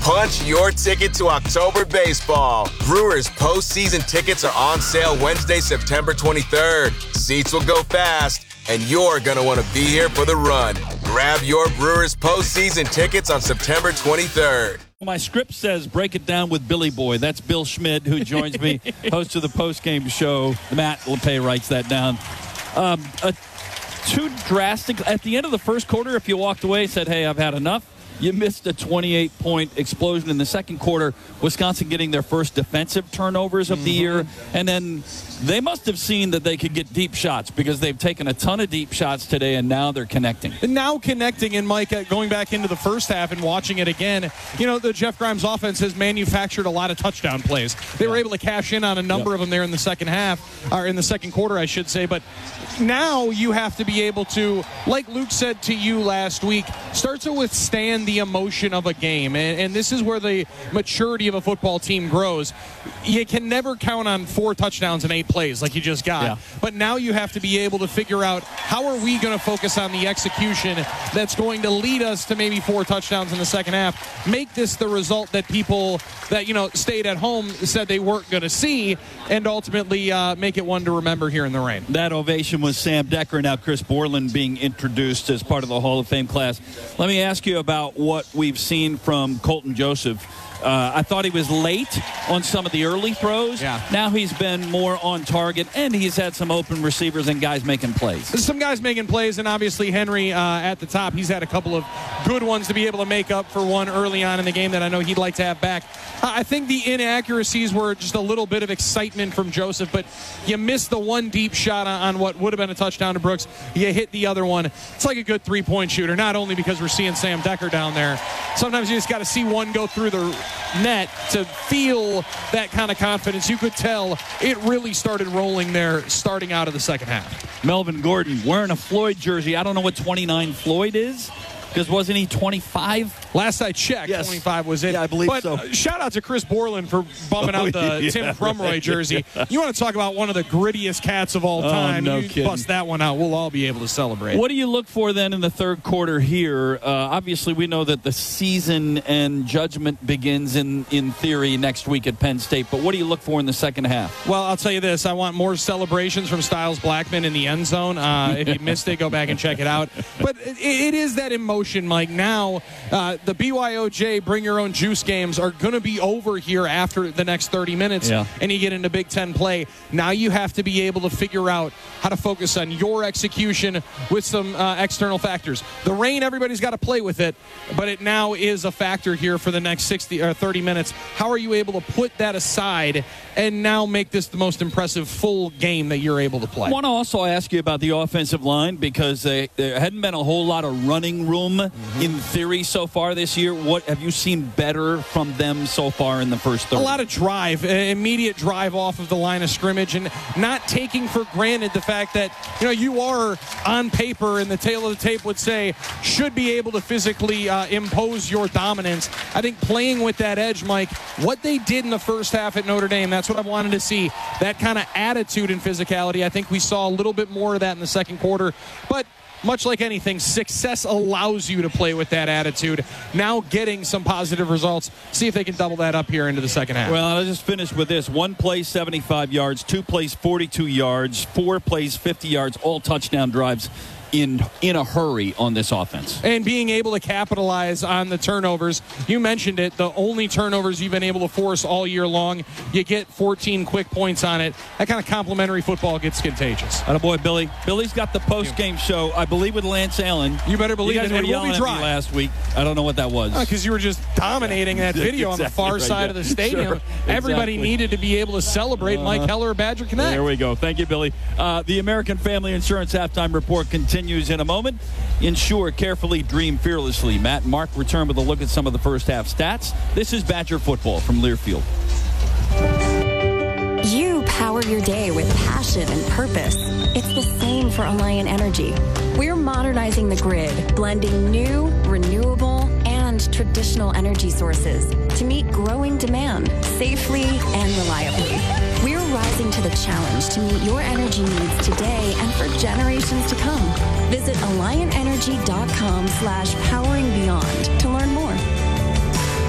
Punch your ticket to October baseball. Brewers postseason tickets are on sale Wednesday, September 23rd. Seats will go fast, and you're going to want to be here for the run. Grab your Brewers postseason tickets on September 23rd. My script says break it down with Billy Boy. That's Bill Schmidt, who joins me, host of the postgame show. Matt LePay writes that down. Too drastic. At the end of the first quarter, if you walked away and said, hey, I've had enough, you missed a 28-point explosion in the second quarter. Wisconsin getting their first defensive turnovers of the year. And then they must have seen that they could get deep shots because they've taken a ton of deep shots today, and now they're connecting. And now connecting, and Mike, going back into the first half and watching it again, you know, the Jeff Grimes offense has manufactured a lot of touchdown plays. They were able to cash in on a number of them there in the second half, or in the second quarter, I should say. But now you have to be able to, like Luke said to you last week, start to withstand the emotion of a game. And this is where the maturity of a football team grows. You can never count on 4 touchdowns in 8 plays like you just got. Yeah. But now you have to be able to figure out how are we going to focus on the execution that's going to lead us to maybe 4 touchdowns in the second half. Make this the result that people that, you know, stayed at home said they weren't going to see, and ultimately make it one to remember here in the rain. That ovation was Sam Decker. Now Chris Borland being introduced as part of the Hall of Fame class. Let me ask you about what we've seen from Colton Joseph. I thought he was late on some of the early throws. Yeah. Now he's been more on target, and he's had some open receivers and guys making plays. Some guys making plays, and obviously Henry at the top. He's had a couple of good ones to be able to make up for one early on in the game that I know he'd like to have back. I think the inaccuracies were just a little bit of excitement from Joseph, but you missed the one deep shot on what would have been a touchdown to Brooks. You hit the other one. It's like a good three-point shooter, not only because we're seeing Sam Decker down there. Sometimes you just got to see one go through the net to feel that kind of confidence. You could tell it really started rolling there starting out of the second half. Melvin Gordon wearing a Floyd jersey. I don't know what 29 Floyd is, because wasn't he 25? Last I checked, yes. 25 was it. Yeah, I believe but, so. Shout out to Chris Borland for bumming out the Tim Crumroy jersey. Yeah. You want to talk about one of the grittiest cats of all time. No you kidding. Bust that one out. We'll all be able to celebrate. What do you look for then in the third quarter here? Obviously, we know that the season and judgment begins in theory next week at Penn State, but what do you look for in the second half? Well, I'll tell you this. I want more celebrations from Styles Blackman in the end zone. If you missed it, go back and check it out. But it is that emotion, Mike. Now, the BYOJ Bring Your Own Juice games are going to be over here after the next 30 minutes, and you get into Big Ten play. Now you have to be able to figure out how to focus on your execution with some external factors. The rain, everybody's got to play with it, but it now is a factor here for the next 60 or 30 minutes. How are you able to put that aside and now make this the most impressive full game that you're able to play? I want to also ask you about the offensive line, because there hadn't been a whole lot of running room in theory so far this year. What have you seen better from them so far in the first third? A lot of drive, immediate drive off of the line of scrimmage, and not taking for granted the fact that, you know, you are on paper, and the tail of the tape would say, should be able to physically impose your dominance. I think playing with that edge, Mike, what they did in the first half at Notre Dame, that's what I wanted to see. That kind of attitude and physicality. I think we saw a little bit more of that in the second quarter, but much like anything, success allows you to play with that attitude. Now getting some positive results. See if they can double that up here into the second half. Well, I'll just finish with this. 1 play, 75 yards. 2 plays, 42 yards. 4 plays, 50 yards. All touchdown drives in a hurry on this offense. And being able to capitalize on the turnovers. You mentioned it, the only turnovers you've been able to force all year long. You get 14 quick points on it. That kind of complimentary football gets contagious. Attaboy, Billy. Billy's got the post-game show, I believe, with Lance Allen. You better believe you guys it. were It will yelling be at me dry. last week. I don't know what that was. Because you were just dominating that video on the far side of the stadium. Sure, Everybody exactly. needed to be able to celebrate Mike Heller, Badger Connect. There we go. Thank you, Billy. The American Family Insurance Halftime Report continues in a moment. Insure carefully, dream fearlessly. Matt and Mark return with a look at some of the first half stats. This is Badger football from Learfield. You power your day with passion and purpose. It's the same for Alliant Energy. We're modernizing the grid, blending new, renewable, and traditional energy sources to meet growing demand safely and reliably. We're rising to the challenge to meet your energy needs today and for generations to come. Visit AlliantEnergy.com/poweringBeyond to learn more.